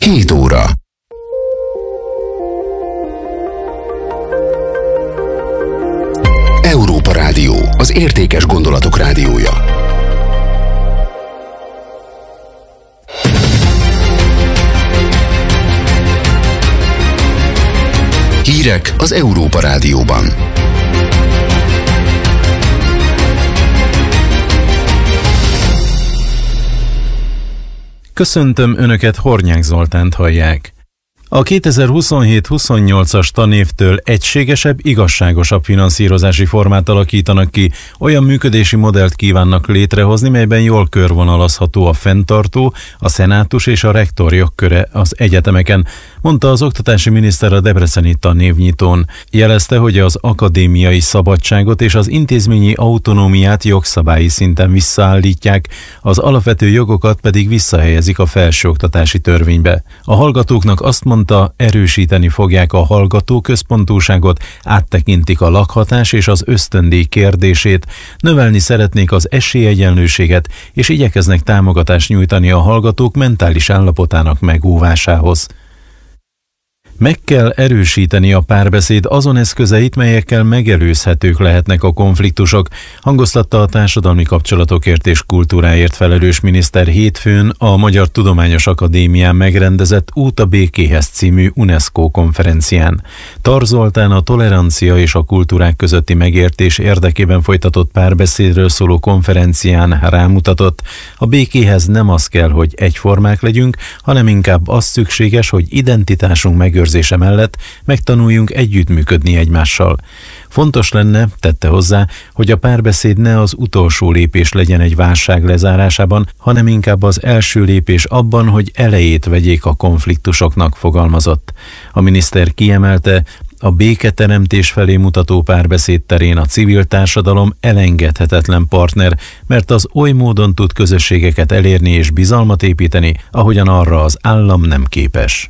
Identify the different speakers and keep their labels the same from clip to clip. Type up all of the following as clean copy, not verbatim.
Speaker 1: 7 óra. Európa Rádió, az értékes gondolatok rádiója. Hírek az Európa Rádióban.
Speaker 2: Köszöntöm Önöket, Hornyák Zoltánt hallják. A 2027-28-as tanévtől egységesebb, igazságosabb finanszírozási formát alakítanak ki, olyan működési modellt kívánnak létrehozni, melyben jól körvonalazható a fenntartó, a szenátus és a rektor jogköre az egyetemeken, mondta az oktatási miniszter a debreceni tanévnyitón. Jelezte, hogy az akadémiai szabadságot és az intézményi autonómiát jogszabályi szinten visszaállítják, az alapvető jogokat pedig visszahelyezik a felsőoktatási törvénybe. A hallgatóknak azt mondta, erősíteni fogják a hallgatóközpontúságot, áttekintik a lakhatás és az ösztöndíj kérdését, növelni szeretnék az esélyegyenlőséget, és igyekeznek támogatást nyújtani a hallgatók mentális állapotának megóvásához. Meg kell erősíteni a párbeszéd azon eszközeit, melyekkel megelőzhetők lehetnek a konfliktusok, hangoztatta a társadalmi kapcsolatokért és kultúráért felelős miniszter hétfőn a Magyar Tudományos Akadémián megrendezett Út a békéhez című UNESCO konferencián. Tar Zoltán a tolerancia és a kultúrák közötti megértés érdekében folytatott párbeszédről szóló konferencián rámutatott, a békéhez nem az kell, hogy egyformák legyünk, hanem inkább az szükséges, hogy identitásunk megőrzése mellett megtanuljunk együttműködni egymással. Fontos lenne, tette hozzá, hogy a párbeszéd ne az utolsó lépés legyen egy válság lezárásában, hanem inkább az első lépés abban, hogy elejét vegyék a konfliktusoknak, fogalmazott. A miniszter kiemelte, a béketeremtés felé mutató párbeszéd terén a civil társadalom elengedhetetlen partner, mert az oly módon tud közösségeket elérni és bizalmat építeni, ahogyan arra az állam nem képes.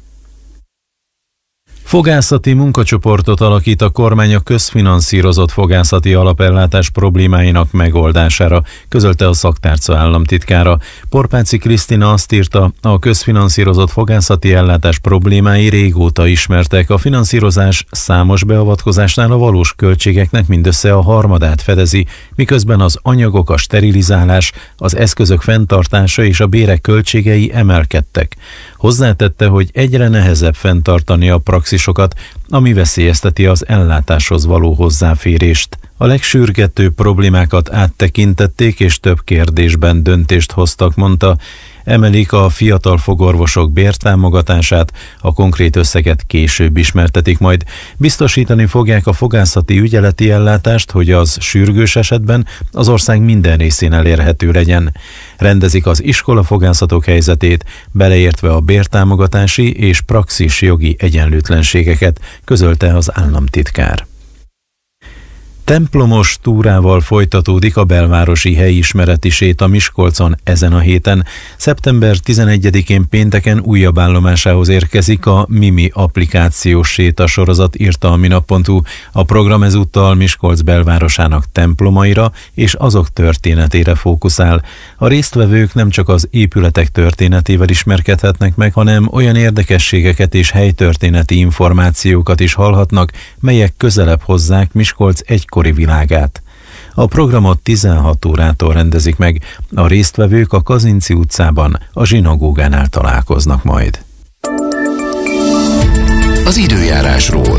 Speaker 2: Fogászati munkacsoportot alakít a kormány a közfinanszírozott fogászati alapellátás problémáinak megoldására, közölte a szaktárca államtitkára. Porpáci Krisztina azt írta, a közfinanszírozott fogászati ellátás problémái régóta ismertek, a finanszírozás számos beavatkozásnál a valós költségeknek mindössze a harmadát fedezi, miközben az anyagok, a sterilizálás, az eszközök fenntartása és a bérek költségei emelkedtek. Hozzátette, hogy egyre nehezebb fenntartani a praxisokat, ami veszélyezteti az ellátáshoz való hozzáférést. A legsürgetőbb problémákat áttekintették és több kérdésben döntést hoztak, mondta. Emelik a fiatal fogorvosok bértámogatását, a konkrét összeget később ismertetik majd. Biztosítani fogják a fogászati ügyeleti ellátást, hogy az sürgős esetben az ország minden részén elérhető legyen. Rendezik az iskolafogászatok helyzetét, beleértve a bértámogatási és praxis jogi egyenlőtlenségeket, közölte az államtitkár. Templomos túrával folytatódik a belvárosi helyismereti séta Miskolcon ezen a héten. Szeptember 11-én pénteken újabb állomásához érkezik a Mimi applikációs sétasorozat, írta a minap.hu. A program ezúttal Miskolc belvárosának templomaira és azok történetére fókuszál. A résztvevők nem csak az épületek történetével ismerkedhetnek meg, hanem olyan érdekességeket és helytörténeti információkat is hallhatnak, melyek közelebb hozzák Miskolc egykori világát. A programot 16 órától rendezik meg, a résztvevők a Kazinczy utcában, a zsinagógánál találkoznak majd.
Speaker 1: Az időjárásról.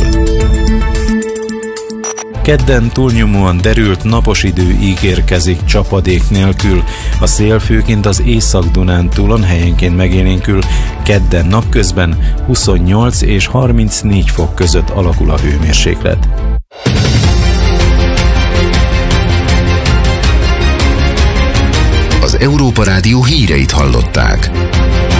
Speaker 2: Kedden túlnyomóan derült napos idő ígérkezik csapadék nélkül. A szél főként az Észak-Dunántúlon helyenként megélénkül. Kedden napközben 28 és 34 fok között alakul a hőmérséklet.
Speaker 1: Az Európa Rádió híreit hallották.